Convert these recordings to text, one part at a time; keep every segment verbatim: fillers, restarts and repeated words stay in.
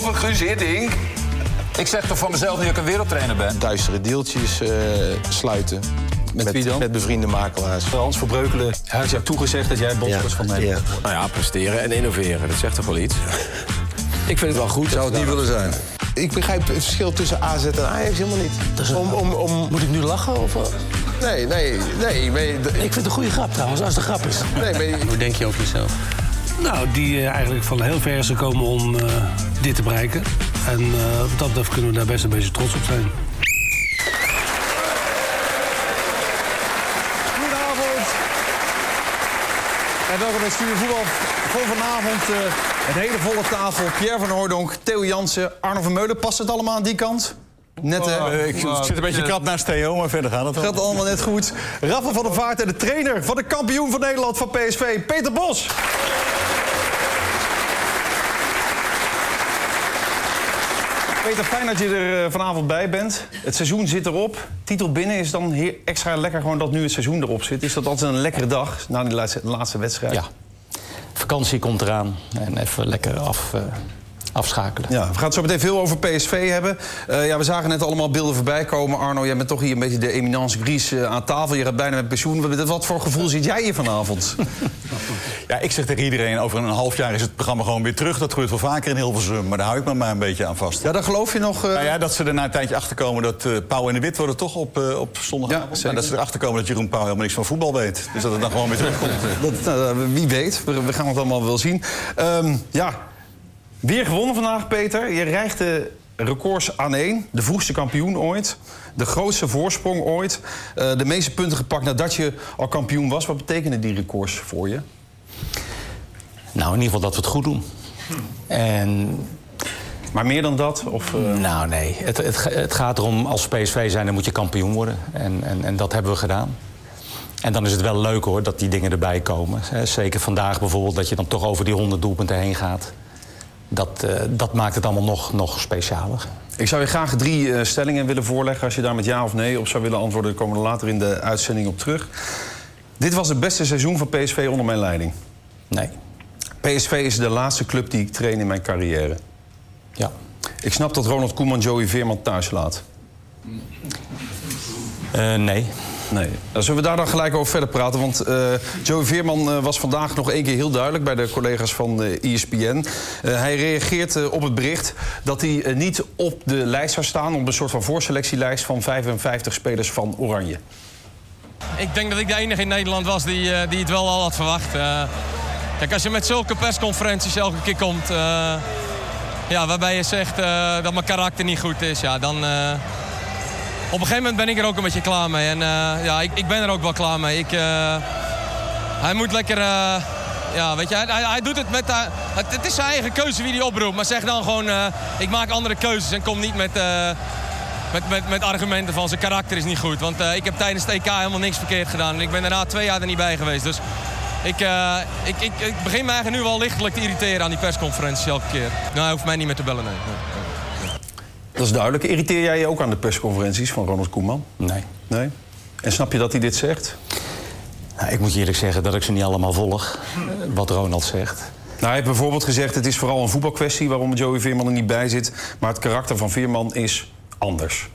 over Guus Hiddink? Ik zeg toch van mezelf dat ik een wereldtrainer ben. Duistere deeltjes uh, sluiten. Met, met wie dan? Met bevriende makelaars. Hans Verbreukelen, hij had jou toegezegd dat jij bondscoach ja, van Nederland ja. Nou ja, presteren en innoveren, dat zegt toch wel iets? Ik vind het wel goed. Zou het niet willen zijn? Ik begrijp het verschil tussen A Z en Ajax helemaal niet. Dus, om, om, om... Moet ik nu lachen? Of... Nee, nee, nee. Maar... Ik vind het een goede grap trouwens, als het een grap is. Nee, maar... Hoe denk je over jezelf? Nou, die uh, eigenlijk van heel ver is gekomen om uh, dit te bereiken. En uh, wat dat betreft kunnen we daar best een beetje trots op zijn. Goedenavond. En welkom bij Studio Voetbal. Voor vanavond uh, een hele volle tafel. Pierre van Hooijdonk, Theo Jansen, Arno Vermeulen. Past het allemaal aan die kant? Net, hè? Oh, uh, ik oh, zit een beetje krap naast Theo, maar verder gaat het wel. Gaat allemaal net goed. Rafael van der Vaart en de trainer van de kampioen van Nederland van P S V, Peter Bos. Peter, fijn dat je er vanavond bij bent. Het seizoen zit erop. Titel binnen, is het dan extra lekker gewoon dat nu het seizoen erop zit? Is dat altijd een lekkere dag na die laatste, laatste wedstrijd? Ja. Vakantie komt eraan en even lekker af, uh, afschakelen. Ja, we gaan het zo meteen veel over P S V hebben. Uh, ja, we zagen net allemaal beelden voorbij komen. Arno, jij bent toch hier een beetje de eminence grise uh, aan tafel. Je gaat bijna met pensioen. Wat voor gevoel zit jij hier vanavond? Ja, ik zeg tegen iedereen, over een half jaar is het programma gewoon weer terug. Dat gebeurt wel vaker in Hilversum, maar daar hou ik me maar een beetje aan vast. Ja, daar geloof je nog... Uh... Nou ja, dat ze er na een tijdje achterkomen dat uh, Pauw en de Wit worden toch op, uh, op zondagavond. Ja, en dat ze erachter komen dat Jeroen Pauw helemaal niks van voetbal weet. Dus dat het dan gewoon weer terugkomt. Dat, uh, wie weet, we, we gaan het allemaal wel zien. Um, ja, weer gewonnen vandaag, Peter. Je rijgt de records aan één. De vroegste kampioen ooit. De grootste voorsprong ooit. Uh, de meeste punten gepakt nadat je al kampioen was. Wat betekenen die records voor je? Nou, in ieder geval dat we het goed doen. En... Maar meer dan dat? Of, uh... Nou, nee. Het, het, het gaat erom, als P S V zijn, dan moet je kampioen worden. En, en, en dat hebben we gedaan. En dan is het wel leuk, hoor, dat die dingen erbij komen. Zeker vandaag bijvoorbeeld, dat je dan toch over die honderd doelpunten heen gaat. Dat, uh, dat maakt het allemaal nog, nog specialer. Ik zou je graag drie uh, stellingen willen voorleggen. Als je daar met ja of nee op zou willen antwoorden, komen we er later in de uitzending op terug. Dit was het beste seizoen van P S V onder mijn leiding. Nee. P S V is de laatste club die ik train in mijn carrière. Ja. Ik snap dat Ronald Koeman Joey Veerman thuis laat. Uh, nee. Nee. Nou, zullen we daar dan gelijk over verder praten? Want uh, Joey Veerman uh, was vandaag nog één keer heel duidelijk bij de collega's van uh, E S P N. Uh, hij reageert uh, op het bericht dat hij uh, niet op de lijst zou staan, op een soort van voorselectielijst van vijfenvijftig spelers van Oranje. Ik denk dat ik de enige in Nederland was die, uh, die het wel al had verwacht. Uh, kijk, als je met zulke persconferenties elke keer komt, uh, ja, waarbij je zegt uh, dat mijn karakter niet goed is, ja, dan... Uh, Op een gegeven moment ben ik er ook een beetje klaar mee. En uh, ja, ik, ik ben er ook wel klaar mee. Ik, uh, hij moet lekker... Uh, ja, weet je, hij, hij doet het met... Uh, het, het is zijn eigen keuze wie hij oproept. Maar zeg dan gewoon... Uh, ik maak andere keuzes en kom niet met, uh, met, met, met argumenten van zijn karakter is niet goed. Want uh, ik heb tijdens het E K helemaal niks verkeerd gedaan. En ik ben daarna twee jaar er niet bij geweest. Dus ik, uh, ik, ik, ik begin me eigenlijk nu wel lichtelijk te irriteren aan die persconferenties elke keer. Nou, hij hoeft mij niet meer te bellen, nee. Dat is duidelijk. Irriteer jij je ook aan de persconferenties van Ronald Koeman? Nee. Nee? En snap je dat hij dit zegt? Nou, ik moet je eerlijk zeggen dat ik ze niet allemaal volg, wat Ronald zegt. Nou, hij heeft bijvoorbeeld gezegd, het is vooral een voetbalkwestie waarom Joey Veerman er niet bij zit. Maar het karakter van Veerman is anders.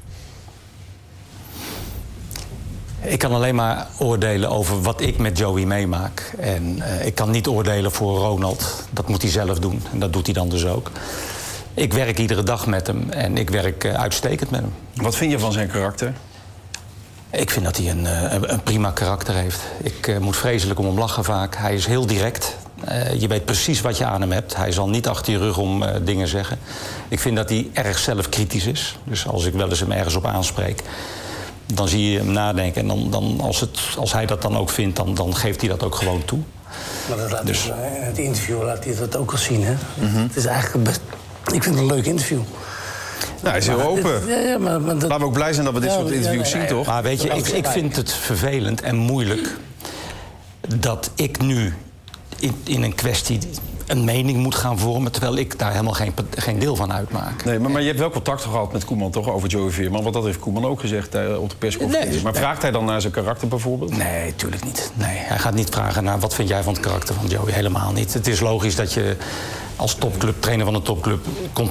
Ik kan alleen maar oordelen over wat ik met Joey meemaak. En uh, ik kan niet oordelen voor Ronald. Dat moet hij zelf doen. En dat doet hij dan dus ook. Ik werk iedere dag met hem en ik werk uh, uitstekend met hem. Wat vind je van zijn karakter? Ik vind dat hij een, uh, een prima karakter heeft. Ik uh, moet vreselijk om hem lachen vaak. Hij is heel direct. Uh, je weet precies wat je aan hem hebt. Hij zal niet achter je rug om uh, dingen zeggen. Ik vind dat hij erg zelfkritisch is. Dus als ik wel eens hem ergens op aanspreek, dan zie je hem nadenken. En dan, dan, als, het, als hij dat dan ook vindt, dan, dan geeft hij dat ook gewoon toe. Maar dat laat Dus in het interview laat hij dat ook al zien, hè? Mm-hmm. Het is eigenlijk best... Ik vind het een leuk interview. Nou, hij is heel open. Ja, ja, maar, maar dat... Laten we ook blij zijn dat we dit ja, soort interviews ja, nee, zien, toch? Maar weet je, ik, ik vind het vervelend en moeilijk dat ik nu in, in een kwestie een mening moet gaan vormen, terwijl ik daar helemaal geen, geen deel van uitmaak. Nee, maar, maar je hebt wel contact gehad met Koeman, toch, over Joey Veerman? Want dat heeft Koeman ook gezegd uh, op de persconferentie. Nee, maar vraagt nee. hij dan naar zijn karakter bijvoorbeeld? Nee, tuurlijk niet. Nee, hij gaat niet vragen naar wat vind jij van het karakter van Joey. Helemaal niet. Het is logisch dat je als topclub, trainer van een topclub,